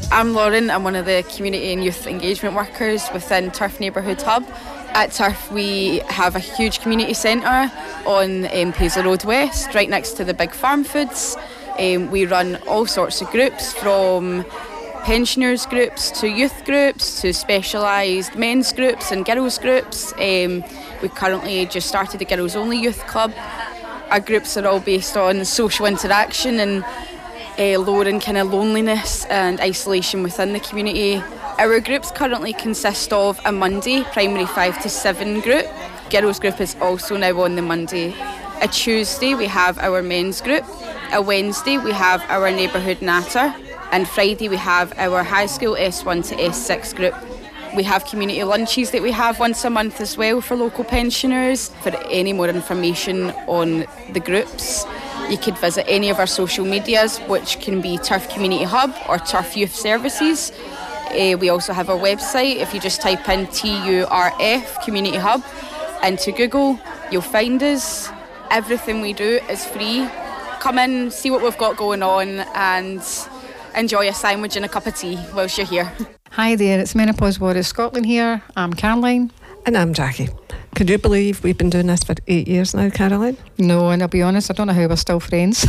I'm Lauren. I'm one of the community and youth engagement workers within Turf Neighbourhood Hub. At Turf we have a huge community centre on Paisley Road West, right next to the big farm foods. We run all sorts of groups, from pensioners groups to youth groups to specialised men's groups and girls groups. We've currently just started a girls only youth club. Our groups are all based on social interaction and lowering kind of loneliness and isolation within the community. Our groups currently consist of a Monday primary 5 to 7 group. Girls group is also now on the Monday. A Tuesday we have our men's group. A Wednesday we have our neighbourhood natter. And Friday we have our high school S1 to S6 group. We have community lunches that we have once a month as well for local pensioners. For any more information on the groups, you could visit any of our social medias, which can be Turf Community Hub or Turf Youth Services. We also have our website. If you just type in TURF Community Hub into Google, you'll find us. Everything we do is free. Come in, see what we've got going on and enjoy a sandwich and a cup of tea whilst you're here. Hi there, it's Menopause Warriors Scotland here. I'm Caroline. And I'm Jackie. Could you believe we've been doing this for 8 years now, Caroline? No, and I'll be honest, I don't know how we're still friends.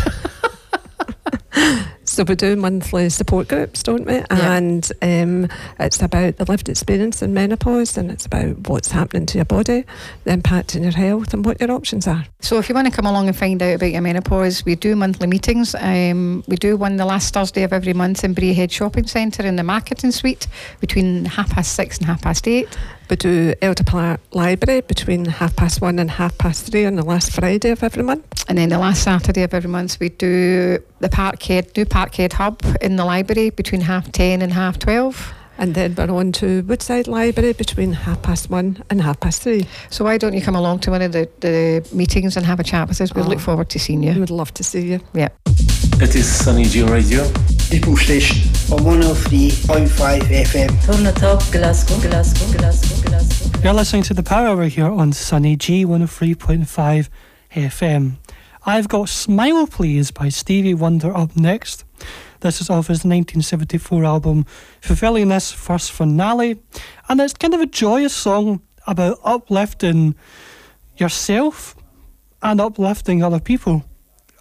So we do monthly support groups, don't we? Yeah. And it's about the lived experience in menopause, and it's about what's happening to your body, the impact on your health, and what your options are. So if you want to come along and find out about your menopause, we do monthly meetings. We do one the last Thursday of every month in Braehead Shopping Centre in the marketing suite between 6:30 and 8:30. We do Elder Park Library between 1:30 and 3:30 on the last Friday of every month. And then the last Saturday of every month we do the new Parkhead Hub in the library between 10:30 and 12:30. And then we're on to Woodside Library between 1:30 and 3:30. So why don't you come along to one of the meetings and have a chat with us? We'll look forward to seeing you. We would love to see you. Yeah. It is Sunny G Radio. People Station on 103.5 FM. Turn it up, Glasgow, Glasgow, Glasgow, Glasgow. You're listening to The Power Hour here on Sunny G 103.5 FM. I've got Smile Please by Stevie Wonder up next. This is off his 1974 album Fulfilling This First Finale, and it's kind of a joyous song about uplifting yourself and uplifting other people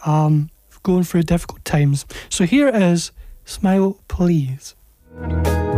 going through difficult times. So here is Smile Please.